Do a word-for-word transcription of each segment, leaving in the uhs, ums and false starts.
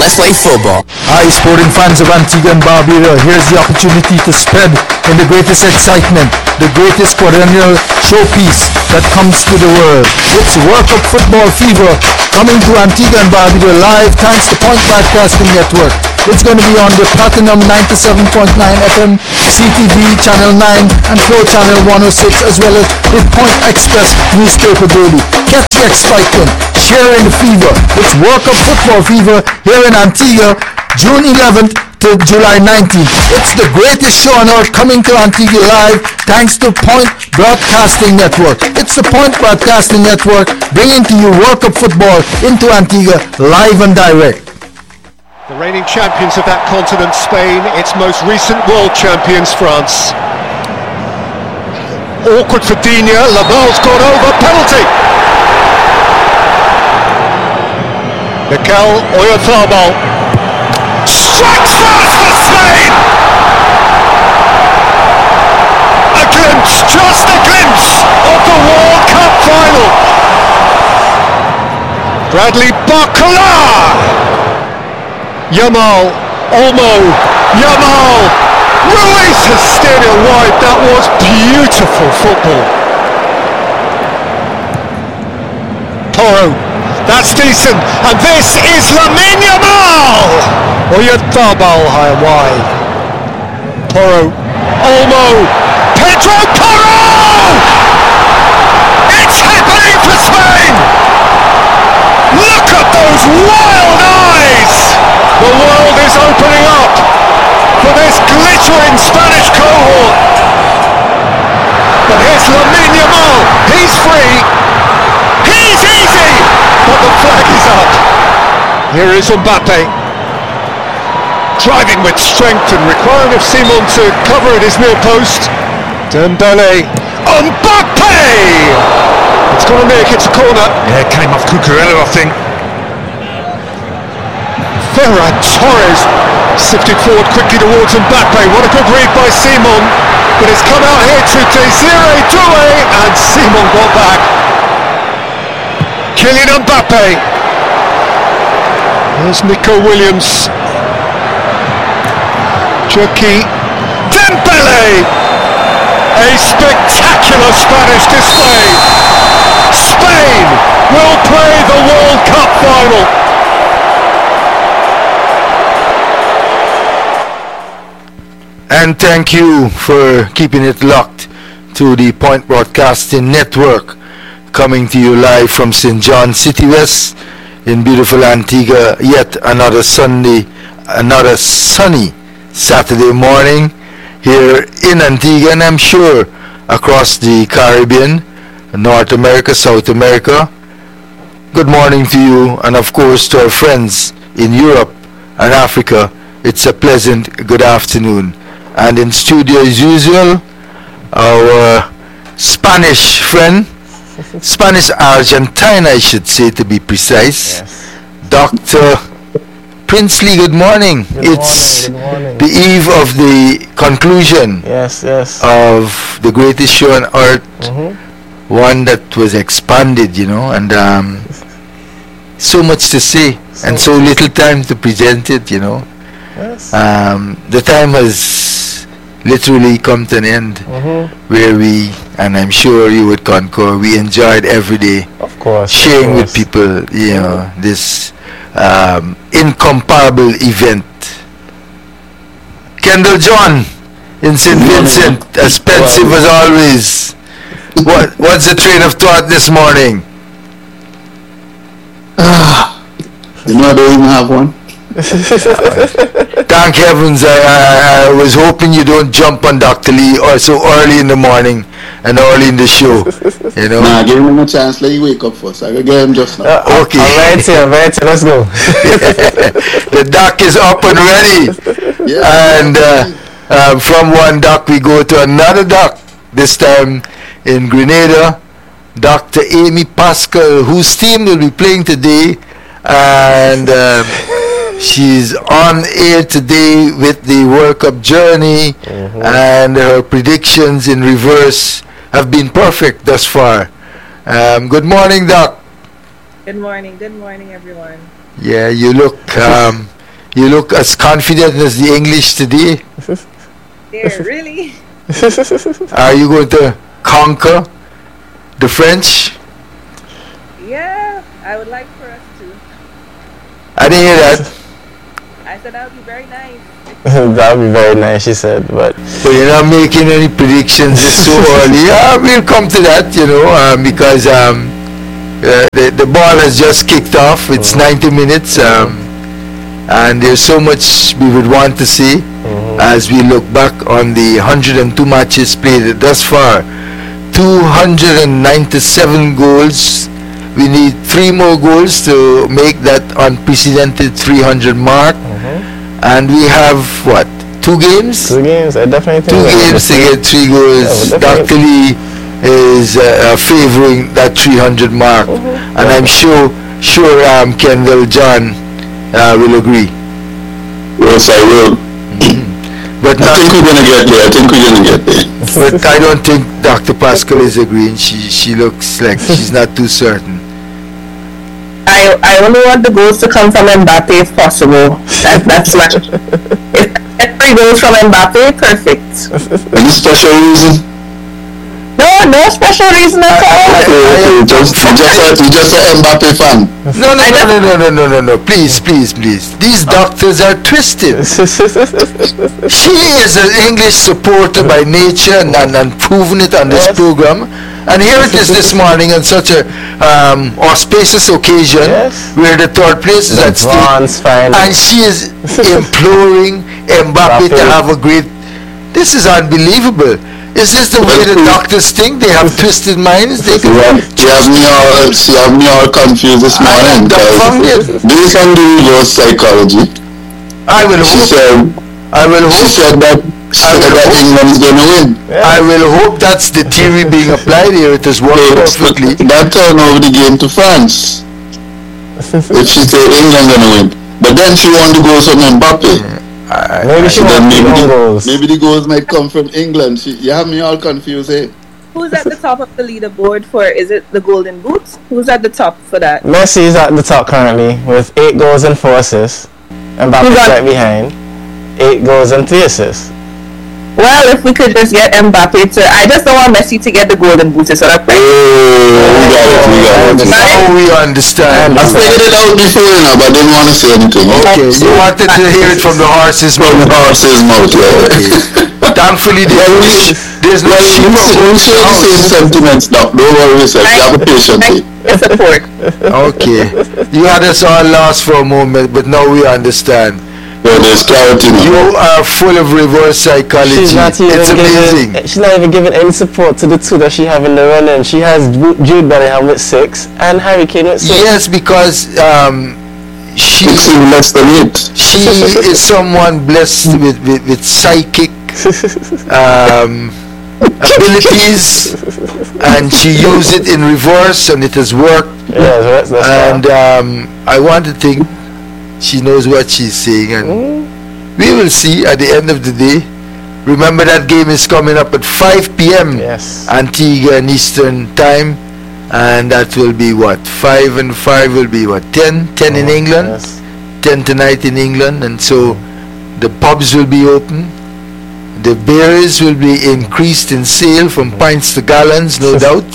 Let's play football. Hi, sporting fans of Antigua and Barbuda. Here's the opportunity to spread in the greatest excitement, the greatest perennial showpiece that comes to the world. It's World Cup Football Fever coming to Antigua and Barbuda live thanks to Point Broadcasting Network. It's going to be on the Platinum ninety-seven point nine F M, C T V Channel nine, and Flow Channel one oh six, as well as with Point Express newspaper daily. Get the excitement, share in the fever. It's World Cup Football Fever here in Antigua, June eleventh to July nineteenth. It's the greatest show on earth coming to Antigua live thanks to Point Broadcasting Network. It's the Point Broadcasting Network bringing to you World Cup football into Antigua live and direct. The reigning champions of that continent, Spain, its most recent world champions, France. Awkward for Digne, Lamel's gone over, penalty! Mikel Oyarzabal strikes first for Spain! A glimpse, just a glimpse of the World Cup final! Bradley Barcola! Yamal, Olmo, Yamal, Ruiz has steered it wide. That was beautiful football. Toro, that's decent, and this is Lamine Yamal. Oyarzabal high and wide. Toro, Olmo, Pedro Toro! It's happening for Spain! Look at those wild eyes! The world is opening up for this glittering Spanish cohort. But here's Lamine Yamal. He's free. He's easy. But the flag is up. Here is Mbappe. Driving with strength and requiring of Simon to cover at his near post. Dembele. Mbappe! It's going to make it a corner. Yeah, it came off Cucurella, I think. Ferran Torres sifted forward quickly towards Mbappe. What a good read by Simon, but it's come out here to Desiree Doué, and Simon got back. Kylian Mbappe. There's Nico Williams. Joaquin Dembele. A spectacular Spanish display. Spain will play the World Cup final. And thank you for keeping it locked to the Point Broadcasting Network, coming to you live from Saint John City West in beautiful Antigua. Yet another Sunday, another sunny Saturday morning here in Antigua, and I'm sure across the Caribbean, North America, South America. Good morning to you, and of course to our friends in Europe and Africa. It's a pleasant good afternoon. And in studio as usual, our Spanish friend, Spanish Argentine I should say to be precise, yes. Doctor Princely, good morning. Good it's morning, good morning. The eve of the conclusion yes, yes. of the greatest show on earth, mm-hmm. one that was expanded, you know, and um, so much to say so and so little time to present it, you know. Yes. Um, the time has literally come to an end, mm-hmm. where we, and I'm sure you would concur, we enjoyed every day of course, sharing of course. with people, you know, this um, incomparable event. Kendall John in Saint Vincent, as pensive as always. What What's the train of thought this morning? You know I don't even have one. Thank heavens, I, I, I was hoping you don't jump on Doctor Lee or so early in the morning and early in the show, you know. Nah, give him a chance, let you wake up first. I will get him just now. Uh, okay. I'm right here, I'm right here, let's go. The doc is up and ready. Yeah. And uh, uh, from one doc we go to another doc, this time in Grenada. Doctor Amy Pascal, whose team will be playing today, and uh, she's on air today with the World Cup journey, mm-hmm. and her predictions in reverse have been perfect thus far. Um, good morning, Doc. Good morning. Good morning, everyone. Yeah, you look um, you look as confident as the English today. There, really? Are you going to conquer the French? Yeah, I would like for us to. I didn't hear that. I said that would be very nice. That would be very nice, she said, but But you're not making any predictions this so early. Yeah, we'll come to that, you know, um, because um, uh, the, the ball has just kicked off. It's ninety minutes, um, and there's so much we would want to see as we look back on the one hundred two matches played thus far. two hundred ninety-seven goals. We need three more goals to make that unprecedented three hundred mark. And we have, what, two games? two games, I definitely think Two that games to get three goals. Yeah, well, Doctor Lee is uh, uh, favoring that three hundred mark. And I'm sure sure um, Kendall John uh, will agree. Yes, I will. But I not, think we're gonna get there. I think we're gonna get there. but I don't think Doctor Pascal is agreeing. She she looks like she's not too certain. I, I only want the goals to come from Mbappe if possible. That, that's my... If I get three goals from Mbappe, perfect. Any special reason? No, no special reason at all. Okay, okay, just, you just a, you just a Mbappe fan. No, no, no, no, no, no, no, no, no. Please, please, please. These doctors are twisted. She is an English supporter by nature and, and, and proven it on this Yes. program. And here it is this morning on such a um, auspicious occasion Yes. where the third place is at stake. bronze final. And she is imploring Mbappe to Mbappe. have a great... This is unbelievable. Is this the way the doctors think? They have twisted minds? They You have, you have me all, you have me all confused this I am morning. 'cause dumbfounded. Based on the reverse psychology, I will she hope... said, I will she hope... said that, she I said will that hope- England is gonna win. I will hope that's the theory being applied here. It has worked perfectly. That turned over the game to France. If she said England gonna win, but then she won the goals from Mbappe. I, Maybe she So then wants maybe own the, goals. maybe the goals might come from England. She, you have me all confused, eh? Who's at the top of the leaderboard for, is it the Golden Boots? Who's at the top for that? Messi is at the top currently with eight goals and four assists. Mbappe Who's right on- behind, eight goals and three assists. Well, if we could just get Mbappe to... I just don't want Messi to get the golden boot. So that's Oh, we got it, we got it. now we understand. I figured it out before, you know, but I didn't want to say anything. Okay, you wanted to hear it from the horse's From the mouth. horse's mouth, yeah. Thankfully, Well, we, there's no well, sheep we, we share the same sentiments now. Don't worry yourself. You have a patient. eh? support. Okay, you had us all lost for a moment, but now we understand. Yeah, there's clarity You now. are full of reverse psychology. She's not even It's amazing. giving. She's not even giving any support to the two that she have in the running. She has Ju- Jude Bellingham with six and Harry Kane with six. Yes, because um, she It's even less than eight. she is someone blessed with, with, with psychic um, abilities, and she used it in reverse, and it has worked. Yes, that's, that's And fine. um, I want to think she knows what she's saying, and we will see at the end of the day. Remember, that game is coming up at five p.m. Yes. Antigua and Eastern time, and that will be what, five and five will be what, ten ten in England, Yes. ten tonight in England, and so the pubs will be open, the beers will be increased in sale from pints to gallons, no doubt,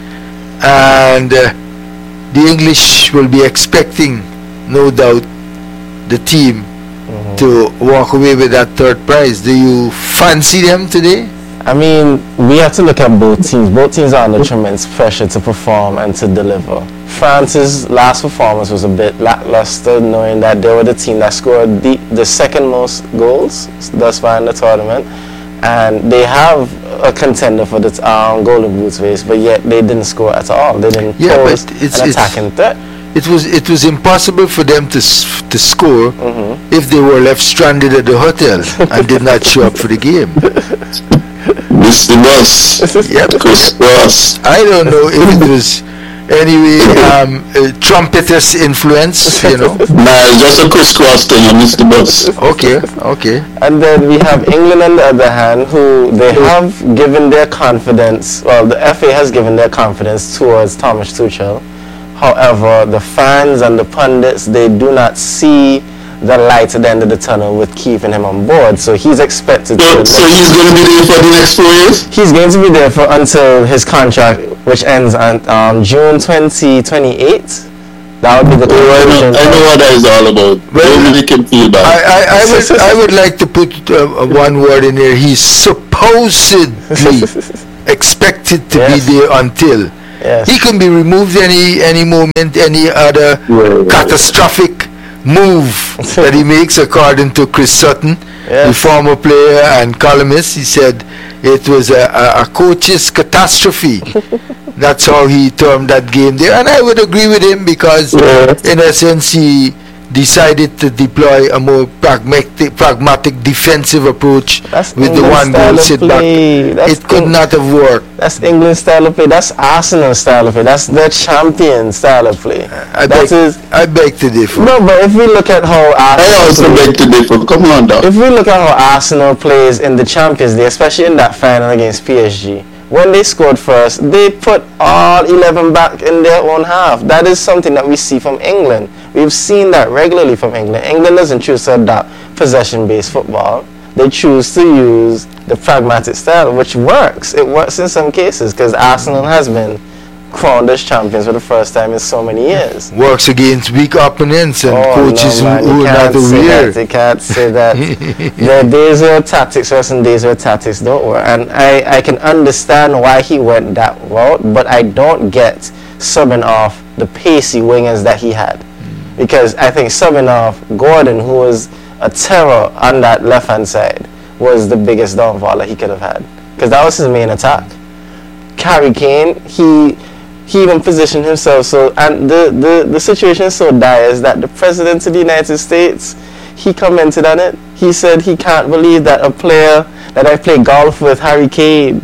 and uh, the English will be expecting, no doubt, the team to walk away with that third prize. Do you fancy them today? I mean, we have to look at both teams. Both teams are under tremendous pressure to perform and to deliver. France's last performance was a bit lackluster, knowing that they were the team that scored the, the second most goals thus far in the tournament. And they have a contender for the um, Golden Boots race, but yet they didn't score at all. They didn't Yeah, pose but it's- an it's- attacking threat. It was it was impossible for them to s- to score if they were left stranded at the hotel and did not show up for the game. Mister Boss. Yep. Chris Ross. I don't know if it was anyway um, uh, trumpetous influence, you know. Nah, it's just a crisscross thing, I Mister Boss. Okay, okay. And then we have England on the other hand, who they have given their confidence, well, the F A has given their confidence towards Thomas Tuchel. However, the fans and the pundits, they do not see the light at the end of the tunnel with keeping him on board. So he's expected so, to... So he's going to be there for the next four years? He's going to be there for until his contract, which ends on um, June twenty twenty-eight. That would be the oh, I, know, I know what that is all about. Well, Dominican feedback. I, I, I, would, I would like to put uh, one word in there. He's supposedly expected to yes. be there until. Yes. He can be removed any any moment, any other yeah, catastrophic move that he makes, according to Chris Sutton, yes. the former player and columnist. He said it was a, a, a coach's catastrophe. That's how he termed that game there, and I would agree with him because yes. in essence he decided to deploy a more pragmatic pragmatic defensive approach that's with England the one goal sit back. That's it could Eng- not have worked. That's England style of play. That's Arsenal style of play. That's the champion style of play. I that beg, is, I beg to differ. No, but if we look at how Arsenal I also plays, beg to differ. Come on, dog. If we look at how Arsenal plays in the Champions League, especially in that final against P S G, when they scored first, they put all eleven back in their own half. That is something that we see from England. We've seen that regularly from England. England doesn't choose to adopt possession-based football. They choose to use the pragmatic style, which works. It works in some cases because Arsenal has been crowned as champions for the first time in so many years. Works against weak opponents and oh, coaches no, who, who are not aware. They can't say that. There are days where tactics work and days where tactics don't work. And I, I can understand why he went that route, but I don't get subbing off the pacey wingers that he had. Because I think subbing off Gordon, who was a terror on that left-hand side, was the biggest downfall that he could have had. Because that was his main attack. Harry Kane, he... He even positioned himself so, and the, the, the situation is so dire is that the President of the United States, he commented on it. He said he can't believe that a player that I play golf with, Harry Kane,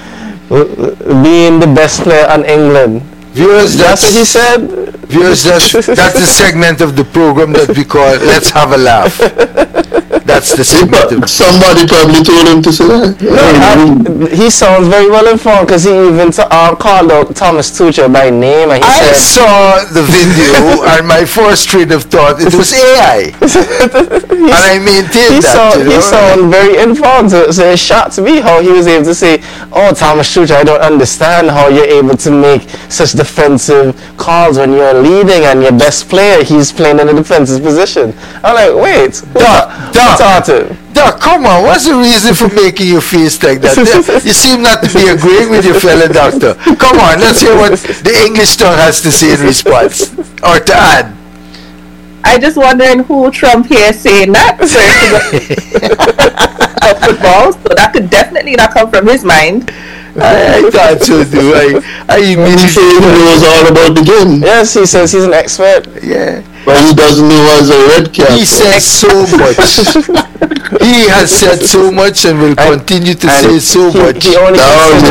being the best player on England. Viewers, that's, that's what he said. Viewers, that's, that's the segment of the program that we call Let's Have a Laugh. That's the segment. Of Somebody probably told him to say that. No, I, he sounds very well informed because he even t- uh, called out Thomas Tuchel by name. And he I said, saw the video and my first train of thought, it was A I. And I maintained he that. Sound, you know? He sounded very informed. So, so it shocked me how he was able to say, oh, Thomas Tuchel, I don't understand how you're able to make such defensive calls when you're leading and your best player, he's playing in a defensive position. I'm like, wait, Doc, Doc, Doc, come on, what's the reason for making your face like that? You seem not to be agreeing with your fellow doctor. Come on, let's hear what the English tongue has to say in response, or to add. I just wondering who Trump here is saying that. Football, so that could definitely not come from his mind. I, I thought so too. I, I immediately knows all about the game. Yes, he says he's an expert. Yeah. But he doesn't know as a red cap. He says so much. He has said so much and will and, continue to say so he, much. He only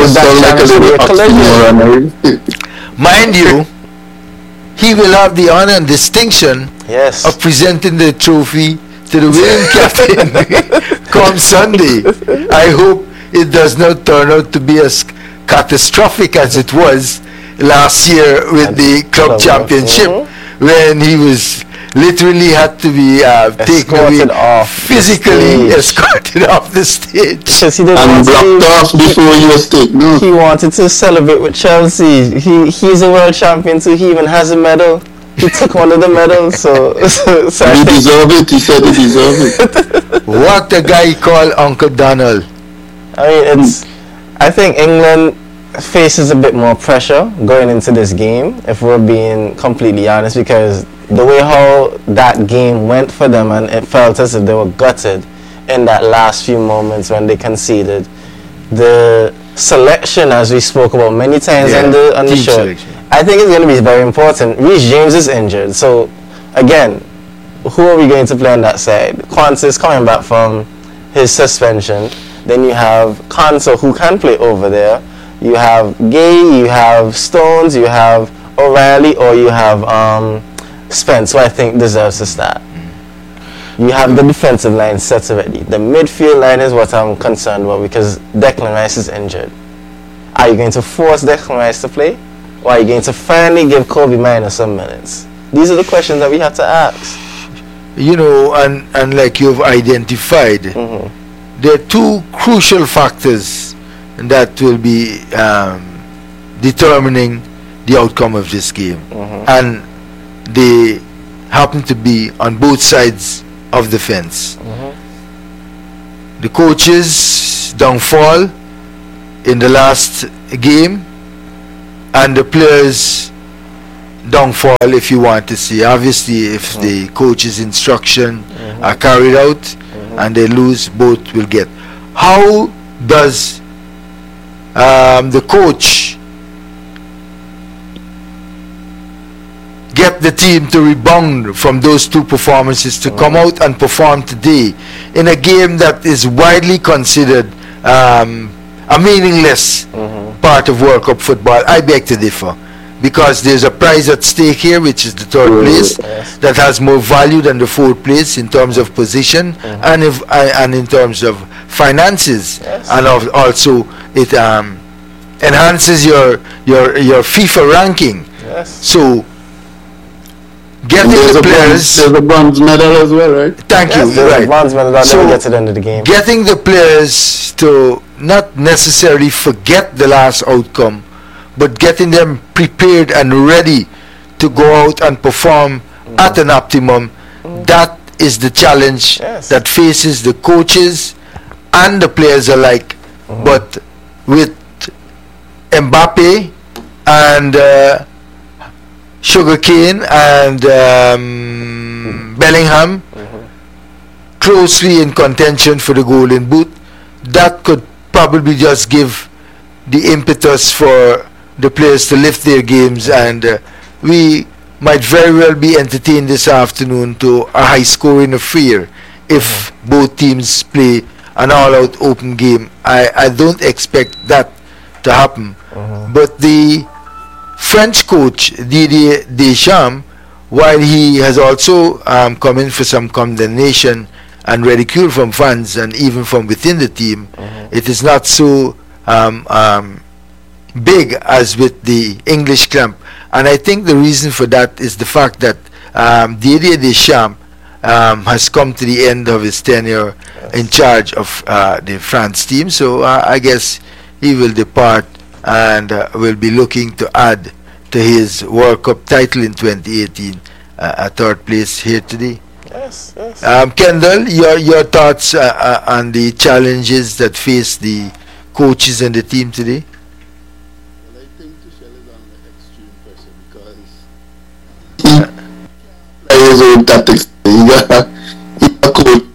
like Mind you, he will have the honor and distinction yes. of presenting the trophy to the winning captain come Sunday. I hope it does not turn out to be as catastrophic as it was last year with and the club championship, mm-hmm. when he was literally had to be uh, taken away, off physically escorted off the stage. Because he didn't and blocked off before he was taken. No. He wanted to celebrate with Chelsea. He he's a world champion too. He even has a medal. He took one of the medals, so, so, so he deserved it. He said he deserved it. What a guy he called Uncle Donald. I mean, it's. I think England faces a bit more pressure going into this game, if we're being completely honest, because the way how that game went for them, and it felt as if they were gutted in that last few moments when they conceded. The selection, as we spoke about many times yeah, on the on the show, selection. I think it's going to be very important. Reece James is injured, so again, who are we going to play on that side? Quansah is coming back from his suspension. Then you have Konsa, who can play over there. You have Gay, you have Stones, you have O'Reilly, or you have um, Spence, who I think deserves to start. You have the defensive line set already. The midfield line is what I'm concerned about because Declan Rice is injured. Are you going to force Declan Rice to play? Or are you going to finally give Kobe Minor some minutes? These are the questions that we have to ask. You know, and, and like you've identified, mm-hmm. there are two crucial factors that will be um, determining the outcome of this game. Mm-hmm. And they happen to be on both sides of the fence. Mm-hmm. The coach's downfall in the last game and the players' downfall, if you want to see. Obviously, if mm-hmm. the coach's instruction mm-hmm. are carried out mm-hmm. and they lose, both will get. How does um, the coach get the team to rebound from those two performances to mm-hmm. come out and perform today in a game that is widely considered um, a meaningless mm-hmm. part of World Cup football? I beg to differ, because there's a prize at stake here, which is the third mm-hmm. place, yes. that has more value than the fourth place in terms of position mm-hmm. and if uh, and in terms of finances, yes. and of also it um, enhances your your your FIFA ranking. Yes. So getting the players, there's a bronze medal as well, right? Thank yes, you. Right. A bronze medal that so never gets to the end of the game. Getting the players to not necessarily forget the last outcome, but getting them prepared and ready to go out and perform mm-hmm. at an optimum, mm-hmm. that is the challenge yes. that faces the coaches and the players alike. Mm-hmm. But with Mbappe and uh, Sugarcane and um, Bellingham mm-hmm. closely in contention for the Golden Boot, that could probably just give the impetus for the players to lift their games, and uh, we might very well be entertained this afternoon to a high scoring affair if mm-hmm. both teams play an all-out open game. I, I don't expect that to happen, mm-hmm. but the French coach Didier Deschamps, while he has also um, come in for some condemnation and ridicule from fans and even from within the team, mm-hmm. it is not so um, um, big as with the English camp. And I think the reason for that is the fact that um, Didier Deschamps um, has come to the end of his tenure yes. in charge of uh, the France team. So uh, I guess he will depart and uh, will be looking to add to his World Cup title in twenty eighteen uh, a third place here today. Yes, yes. Um, Kendall, your your thoughts uh, uh, on the challenges that face the coaches and the team today? Well, I think Tuchel is under extreme pressure because he plays his own tactics. He got a, he got a coach.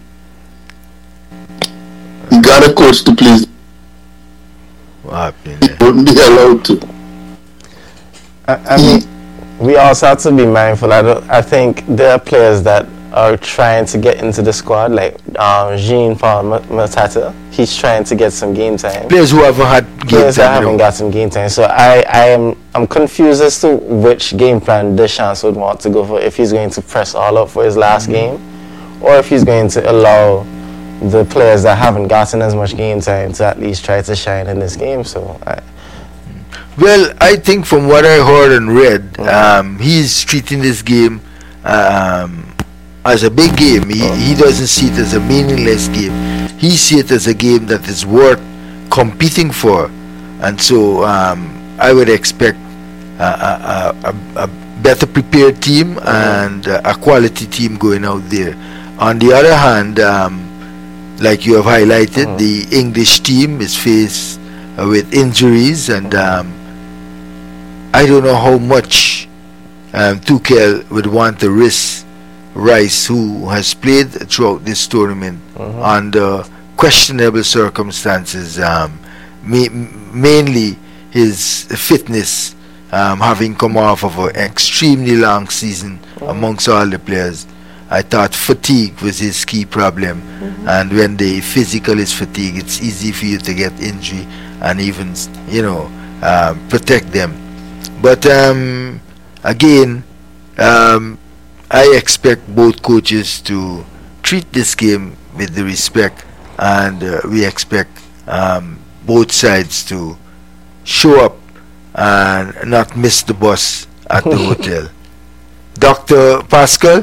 He got a coach to please. What happened? He wouldn't be allowed to. I, I mean, we also have to be mindful. I, don't, I think there are players that are trying to get into the squad, like um, Jean-Paul Matata. He's trying to get some game time. Players who haven't had game players time. that haven't got some game time. So I, I am I'm confused as to which game plan Deschamps would want to go for. If he's going to press all up for his last mm-hmm. game, or if he's going to allow the players that haven't gotten as much game time to at least try to shine in this game. So I, well, I think from what I heard and read, mm-hmm. um, he's treating this game um, as a big game. He, mm-hmm. he doesn't see it as a meaningless game. He sees it as a game that is worth competing for. And so um, I would expect a, a, a, a better prepared team mm-hmm. and a quality team going out there. On the other hand, um, like you have highlighted, mm-hmm. the English team is faced uh, with injuries, and um, I don't know how much um, Tuchel would want to risk Rice, who has played throughout this tournament mm-hmm. under questionable circumstances, um, ma- mainly his fitness, um, having come off of an extremely long season mm-hmm. amongst all the players. I thought fatigue was his key problem, mm-hmm. and when the physical is fatigue, it's easy for you to get injury and even, you know, uh, protect them. But um, again, um, I expect both coaches to treat this game with the respect, and uh, we expect um, both sides to show up and not miss the bus at the hotel. Doctor Pascal?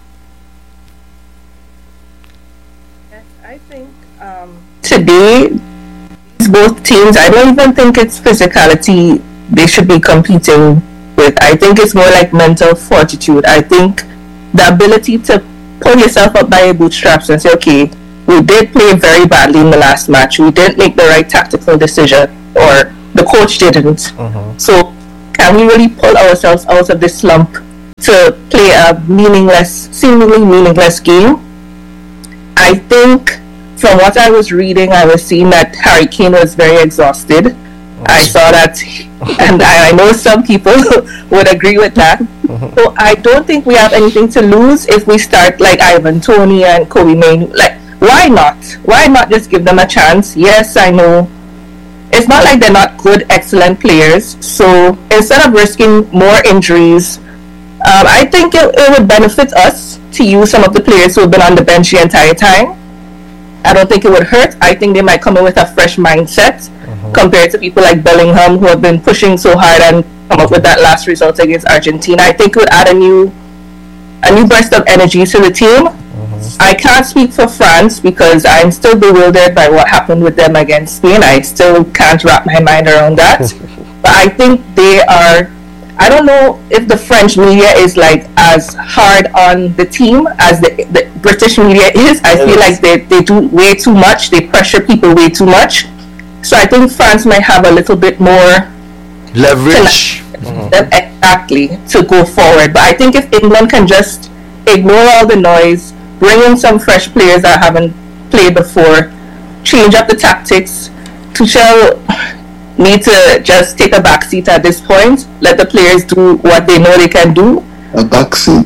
Yes, I think um, today, these both teams, I don't even think it's physicality they should be competing with. I think it's more like mental fortitude. I think the ability to pull yourself up by your bootstraps and say, okay, we did play very badly in the last match. We didn't make the right tactical decision, or the coach didn't. Uh-huh. So can we really pull ourselves out of this slump to play a meaningless, seemingly meaningless game? I think from what I was reading, I was seeing that Harry Kane was very exhausted. I saw that, and I, I know some people would agree with that. So I don't think we have anything to lose if we start like Ivan Toney and Kobe Mainoo. Like, why not? Why not just give them a chance? Yes, I know it's not like they're not good, excellent players. So instead of risking more injuries, um, I think it, it would benefit us to use some of the players who have been on the bench the entire time. I don't think it would hurt. I think they might come in with a fresh mindset uh-huh. compared to people like Bellingham, who have been pushing so hard and come up with that last result against Argentina. I think it would add a new a new burst of energy to the team. Uh-huh. I can't speak for France because I'm still bewildered by what happened with them against Spain. I still can't wrap my mind around that. But I think they are, I don't know if the French media is like as hard on the team as the, the British media is. I feel like they, they do way too much. They pressure people way too much. So I think France might have a little bit more leverage. Mm-hmm. Exactly, to go forward. But I think if England can just ignore all the noise, bring in some fresh players that haven't played before, change up the tactics, Tuchel need to just take a back seat at this point. Let the players do what they know they can do. A back seat.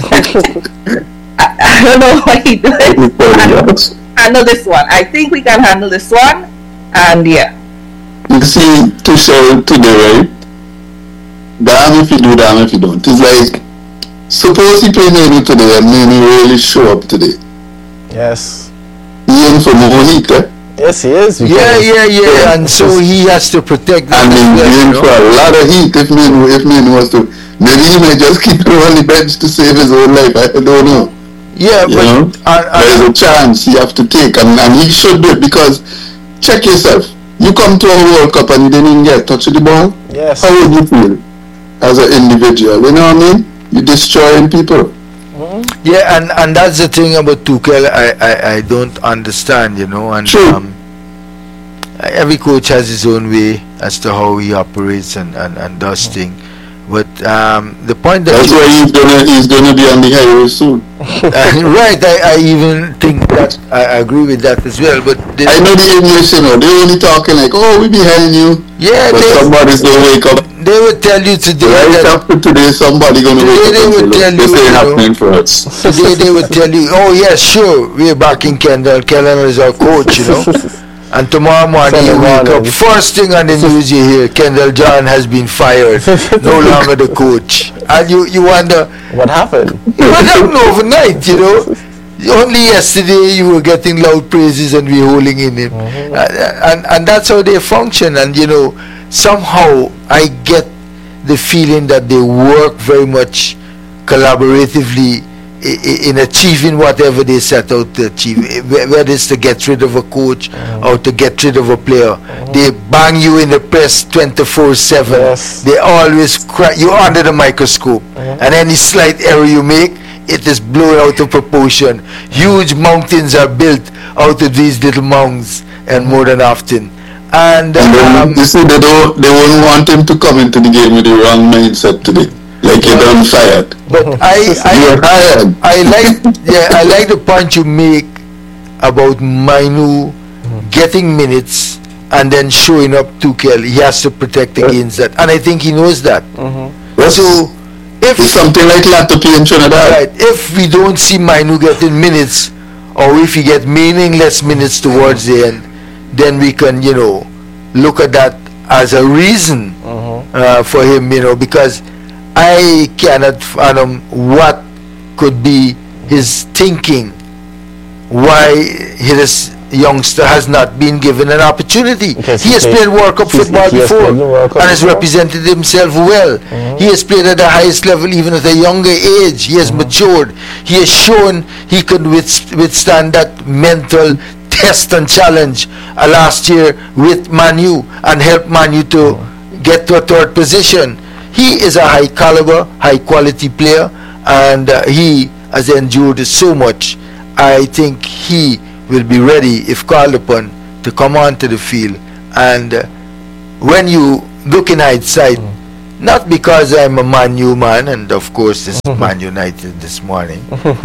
I, I don't know what he doing. handle, handle this one. I think we can handle this one. And yeah. You see Tuchel today, right? Damn if you do, damn if you don't. It's like, suppose he play Mainoo today and Mainoo really show up today. Yes. He in for more heat, eh? Yes, he is. Yeah, yeah, yeah, and so he has to protect them. I mean, well, in you know? for a lot of heat if Mainoo, if Mainoo was to, maybe he might just keep him on the bench to save his own life. I don't know. Yeah, you but know? uh, uh, there's a chance you have to take, and, and he should do it, because check yourself. You come to a World Cup and you didn't even get a touch of the ball. Yes. How would you feel as an individual? You know what I mean? You're destroying people. Yeah, and, and that's the thing about Tuchel. I, I, I don't understand, you know. And True. um, every coach has his own way as to how he operates and, and, and does things. But um, the point that that's you, why he's gonna he's gonna be on the highway soon. uh, right, I, I even think that I agree with that as well. But they, I know the English, you know, they're only talking like, "Oh, we behind you." yeah, But they, somebody's gonna wake up. they will tell you today Right that after today, somebody gonna Today wake they up will and say, tell "Look, this you, ain't you know, happening for us." today they will tell you, oh yes, sure, we're backing Kendall. Kendall is our coach, you know. And tomorrow morning you wake up, first thing on the news you hear, Kendall John has been fired, no longer the coach. And you, you wonder, what happened? what happened overnight, you know? Only yesterday you were getting loud praises and we holding in him. Mm-hmm. Uh, and, and that's how they function. And, you know, somehow I get the feeling that they work very much collaboratively in achieving whatever they set out to achieve, whether it's to get rid of a coach mm. or to get rid of a player. Mm. They bang you in the press twenty-four seven. Yes. They always cry. You're under the microscope, mm. and any slight error you make, it is blown out of proportion. Huge mountains are built out of these little mounds, and more than often. And, and then, um, you see, they don't, they won't want him to come into the game with the wrong mindset today. Like you're done fired. But I, I, you're hired. I like, yeah, I like the point you make about Mainoo mm-hmm. getting minutes and then showing up Tuchel. He has to protect against that, and I think he knows that. Mm-hmm. Yes. So, if it's something like Latopi in Trinidad, right? If we don't see Mainoo getting minutes, or if he get meaningless minutes towards the end, then we can, you know, look at that as a reason mm-hmm. uh, for him, you know, because I cannot fathom what could be his thinking, why he is youngster has not been given an opportunity. Because he he has played- played World Cup he's- football he has before played the World Cup and has before. represented himself well. Mm-hmm. He has played at the highest level even at a younger age. He has Mm-hmm. matured. He has shown he could withst- withstand that mental test and challenge uh, last year with Manu and help Manu to Mm-hmm. get to a third position. He is a high caliber, high quality player, and uh, he has endured so much. I think he will be ready if called upon to come onto the field. And uh, when you look in hindsight, Mm-hmm. not because I'm a Man U man, and of course this is Man United this morning.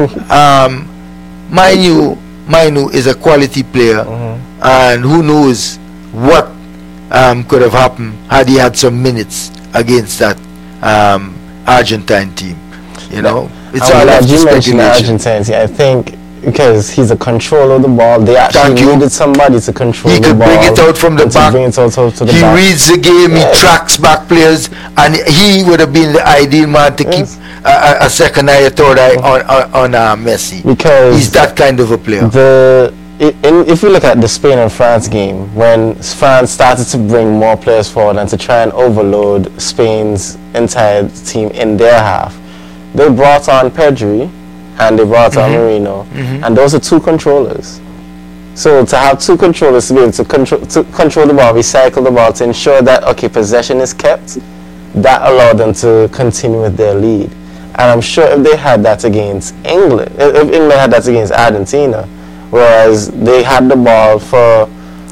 um, Manu, Manu is a quality player, Mm-hmm. and who knows what um, could have happened had he had some minutes against that um, Argentine team. You know, it's And all when up to you mentioned the speculation. Argentines, I think because he's a controller of the ball, they Thank actually you. needed somebody to control He the could ball. bring it out from the and to back. Bring it out, out to the He back. reads the game, Yes. he tracks back players, and he would have been the ideal man to Yes. keep a, a, a second eye, a third eye on on, on uh, Messi. Because He's that kind of a player. the i- in, if you look at the Spain and France game, when France started to bring more players forward and to try and overload Spain's entire team in their half, they brought on Pedri and they brought on Marino, and those are two controllers. So to have two controllers to be able to control to control the ball, recycle the ball, to ensure that okay possession is kept, that allowed them to continue with their lead. And I'm sure if they had that against England, if if England had that against Argentina, whereas they had the ball for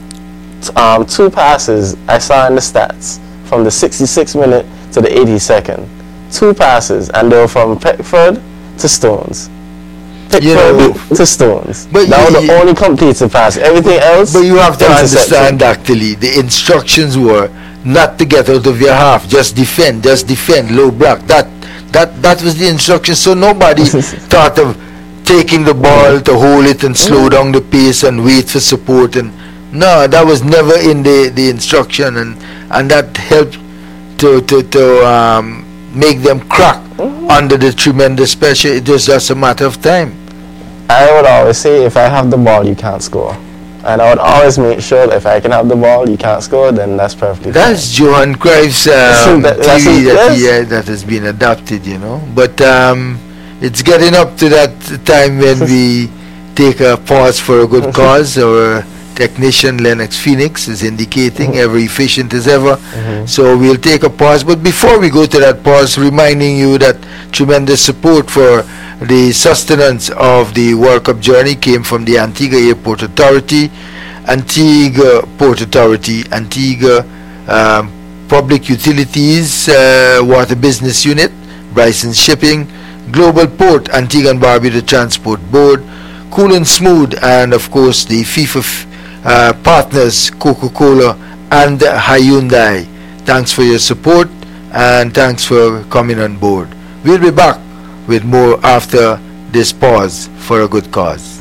um, two passes, I saw in the stats, from the sixty-sixth minute to the eighty-second. Two passes, and they were from Pickford to Stones. Pickford You know, to Stones. but that you- was the you- only completed pass. Everything else, But you have to interception. understand actually, the instructions were not to get out of your half, just defend, just defend, low block. That that that was the instruction. So nobody thought of taking the ball to hold it and slow down the pace and wait for support. And no, that was never in the, the instruction, and and that helped to to to um, make them crack under the tremendous pressure. It was just a matter of time. I would always say, if I have the ball, you can't score. And I would always make sure that if I can have the ball, you can't score, then that's perfectly That's Johan Cruyff's um, That- that's theory it, that, he, yes. uh, that has been adopted, you know. But um, it's getting up to that time when we take a pause for a good cause. Our technician, Lennox Phoenix, is indicating ever efficient as ever. So we'll take a pause. But before we go to that pause, reminding you that tremendous support for the sustenance of the World Cup journey came from the Antigua Airport Authority, Antigua Port Authority, Antigua um, Public Utilities uh, Water Business Unit, Bryson Shipping, Global Port, Antigua and Barbuda Transport Board, Cool and Smooth, and of course the FIFA f- uh, partners, Coca-Cola and Hyundai. Thanks for your support and thanks for coming on board. We'll be back with more after this pause for a good cause.